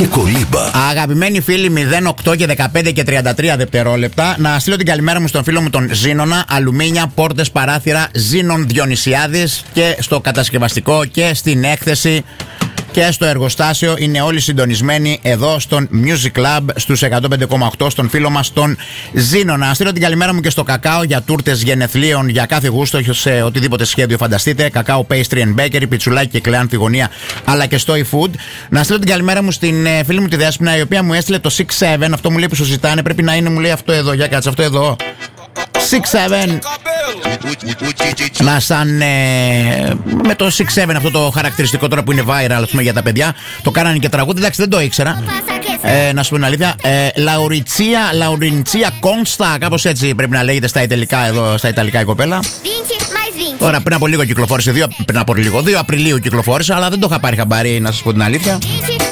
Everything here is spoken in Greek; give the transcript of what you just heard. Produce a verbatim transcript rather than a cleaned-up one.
και κολύμπα. Αγαπημένοι φίλοι, μηδέν οκτώ και δεκαπέντε και τριάντα τρία δευτερόλεπτα. Να στείλω την καλημέρα μου στον φίλο μου τον Ζήνονα. Αλουμίνια, πόρτες, παράθυρα, Ζήνων Διονυσιάδης. Και στο κατασκευαστικό και στην έκθεση και στο εργοστάσιο είναι όλοι συντονισμένοι εδώ στον Music Club στους εκατό πέντε κόμμα οκτώ, στον φίλο μας τον Ζήνο. Να στείλω την καλημέρα μου και στο Κακάο για τούρτες γενεθλίων για κάθε γούστο, σε οτιδήποτε σχέδιο φανταστείτε. Κακάο Pastry and Bakery, πιτσουλάκι και κλεάνθη γωνία, αλλά και στο e-food. Να στείλω την καλημέρα μου στην ε, φίλη μου τη Δέσποινα, η οποία μου έστειλε το έξι επτά. Αυτό μου λέει που σου ζητάνε, πρέπει να είναι, μου λέει αυτό εδώ. Για κάτσε, αυτό εδώ. έξι επτά. Να σαν ε, με το έξι επτά, αυτό το χαρακτηριστικό τώρα που είναι viral, ας πούμε, για τα παιδιά. Το κάνανε και τραγούδι, εντάξει, δεν το ήξερα. Ε, να σου πω την αλήθεια. Ε, Λαουριτσία, Λαουριντσία Κόνστα, κάπως έτσι πρέπει να λέγεται στα Ιταλικά, εδώ στα Ιταλικά η κοπέλα. Τώρα πριν από λίγο κυκλοφόρησε, δύο, πριν από λίγο, δύο Απριλίου κυκλοφόρησε, αλλά δεν το είχα πάρει χαμπάρι, να σας πω την αλήθεια.